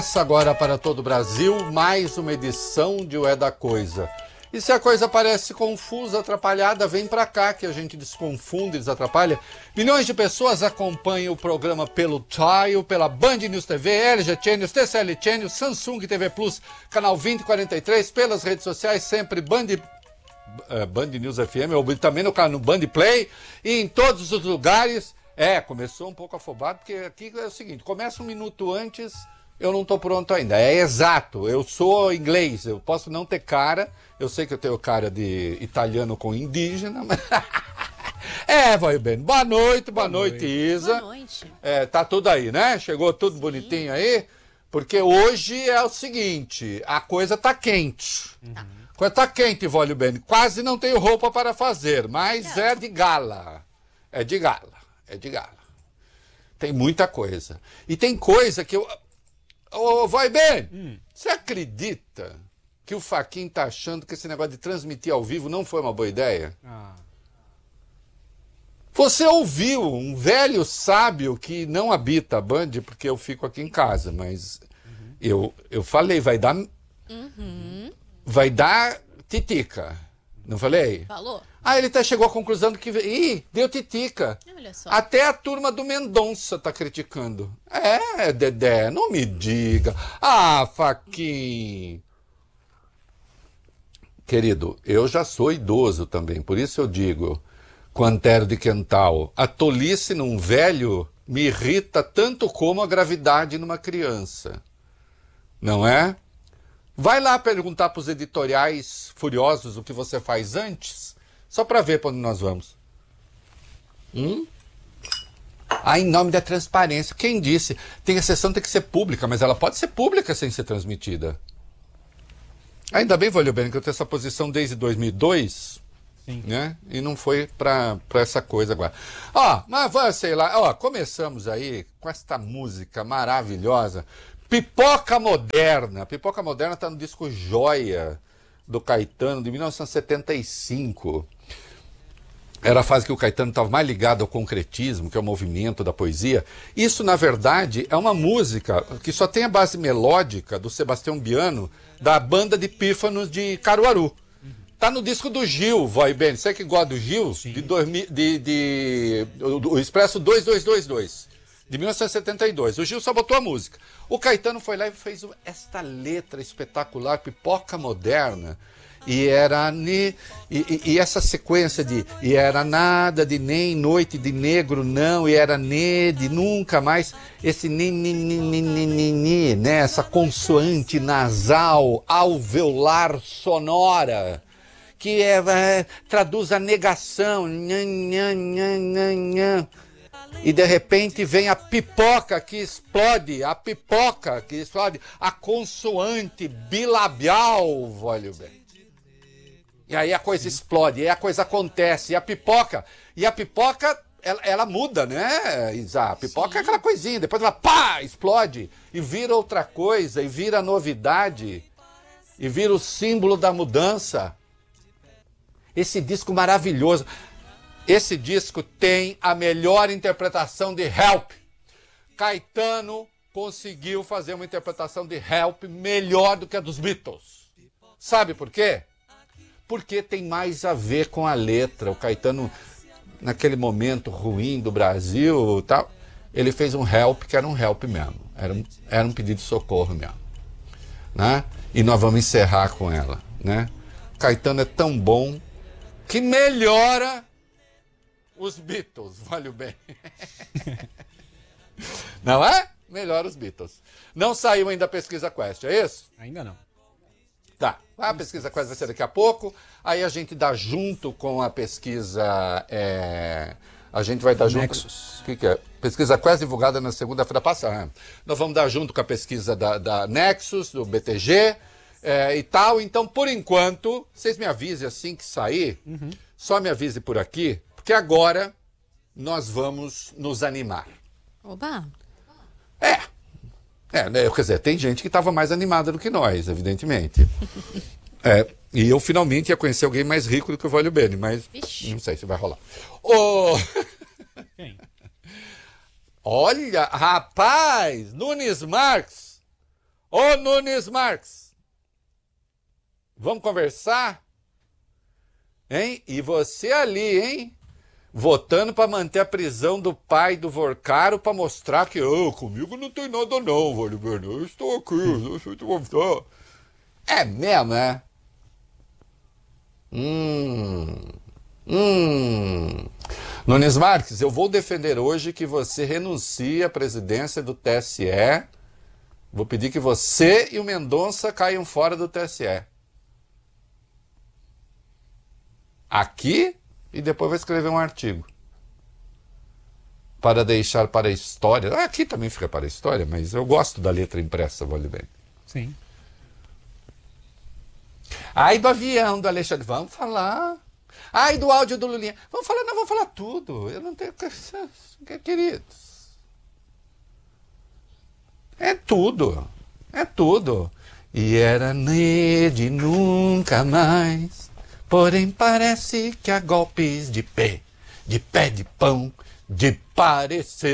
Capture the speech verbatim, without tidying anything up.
Começa agora para todo o Brasil mais uma edição de O É da Coisa. E se a coisa parece confusa, atrapalhada, vem pra cá que a gente desconfunde, desatrapalha. Milhões de pessoas acompanham o programa pelo Tile, pela Band News T V, L G Channels, T C L Channels, Samsung T V Plus, canal vinte e quarenta e três, pelas redes sociais, sempre Band, uh, Band News F M, ou também no, no Band Play, e em todos os lugares. É, começou um pouco afobado, porque aqui é o seguinte, começa um minuto antes... Eu não estou pronto ainda, é exato, eu sou inglês, eu posso não ter cara, eu sei que eu tenho cara de italiano com indígena, mas... É, vai bem, boa noite, boa, boa noite, noite, Isa. Boa noite. É, tá tudo aí, né? Chegou tudo Sim. bonitinho aí? Porque hoje é o seguinte, a coisa tá quente. Uhum. A coisa tá quente, Vólio Bene, quase não tenho roupa para fazer, mas é. é de gala, é de gala, é de gala. Tem muita coisa. E tem coisa que eu... Ô, vai bem, hum. Você acredita que o Faquin tá achando que esse negócio de transmitir ao vivo não foi uma boa ideia? Ah. Você ouviu um velho sábio que não habita a Band, porque eu fico aqui em casa, mas uhum. eu, eu falei, vai dar... Uhum. Vai dar titica, não falei? Falou. Ah, ele até chegou à conclusão que... Ih, deu titica. Olha só. Até a turma do Mendonça tá criticando. É, Dedé, não me diga. Ah, Faquin. Querido, eu já sou idoso também, por isso eu digo, Quantero de Quental, a tolice num velho me irrita tanto como a gravidade numa criança. Não é? Vai lá perguntar para os editoriais furiosos o que você faz antes... Só para ver para onde nós vamos. Hum? Ah, em nome da transparência. Quem disse? Tem a sessão tem que ser pública, mas ela pode ser pública sem ser transmitida. Ainda bem, Vólio Bene, que eu tenho essa posição desde dois mil e dois, Sim. né? E não foi para essa coisa agora. Ó, mas vamos, sei lá, ó, começamos aí com esta música maravilhosa. Pipoca Moderna. Pipoca Moderna está no disco Joia do Caetano, de mil novecentos e setenta e cinco. Era a fase que o Caetano estava mais ligado ao concretismo, que é o movimento da poesia. Isso, na verdade, é uma música que só tem a base melódica do Sebastião Biano, da banda de pífanos de Caruaru. Tá no disco do Gil, Vai Bene. Você que gosta do Gil? Sim. De, dois mil, de, de o Expresso dois dois dois dois, de mil novecentos e setenta e dois. O Gil só botou a música. O Caetano foi lá e fez esta letra espetacular, Pipoca Moderna. E era ni, e, e, e essa sequência de e era nada de nem noite de negro não, e era ne de nunca mais, esse ni, ni, ni, ni, ni, ni, ni, né? Essa consoante nasal, alveolar sonora, que é, é, traduz a negação, nhan, nhan, nhan, nhan, nhan. E de repente vem a pipoca que explode, a pipoca que explode, a consoante bilabial, Vólio Bene. E aí a coisa explode, e aí a coisa acontece, e a pipoca, e a pipoca, ela, ela muda, né, Isa? A pipoca Sim. é aquela coisinha, depois ela pá, explode, e vira outra coisa, e vira novidade, e vira o símbolo da mudança. Esse disco maravilhoso, esse disco tem a melhor interpretação de Help. Caetano conseguiu fazer uma interpretação de Help melhor do que a dos Beatles. Sabe por quê? Porque tem mais a ver com a letra. O Caetano, naquele momento ruim do Brasil, tal, ele fez um help que era um help mesmo. Era um, era um pedido de socorro mesmo. Né? E nós vamos encerrar com ela. Né? Caetano é tão bom que melhora os Beatles. Valeu bem. Não é? Melhora os Beatles. Não saiu ainda a pesquisa Quest, é isso? Ainda não. Tá, a pesquisa Quest vai ser daqui a pouco, aí a gente dá junto com a pesquisa, é, a gente vai dar junto... Nexus. O que, que é? Pesquisa Quest divulgada na segunda-feira passada. Nós vamos dar junto com a pesquisa da, da Nexus, do B T G é, e tal, então por enquanto, vocês me avisem assim que sair, uhum. Só me avise por aqui, porque agora nós vamos nos animar. Oba! É! É, né, quer dizer, tem gente que estava mais animada do que nós, evidentemente. É, e eu finalmente ia conhecer alguém mais rico do que o Vólio Bene, mas Ixi. Não sei se vai rolar. Oh... Olha, rapaz, Nunes Marques, Ô Nunes Marques, vamos conversar? Hein? E você ali, hein? Votando para manter a prisão do pai do Vorcaro para mostrar que oh, comigo não tem nada não, Vale Bernardo. Eu estou aqui, eu estou te mostrar. É mesmo, é? Hum... Hum... Nunes Marques, eu vou defender hoje que você renuncie à presidência do T S E. Vou pedir que você e o Mendonça caiam fora do T S E. Aqui, e depois vou escrever um artigo. Para deixar para a história. Aqui também fica para a história, mas eu gosto da letra impressa, vale bem. Sim. Ai, do avião do Alexandre, vamos falar. Ai, do áudio do Lulinha. Vamos falar, não, vamos falar tudo. Eu não tenho... Queridos. É tudo. É tudo. E era de nunca mais. Porém parece que há golpes de pé, de pé de pão, de parecer.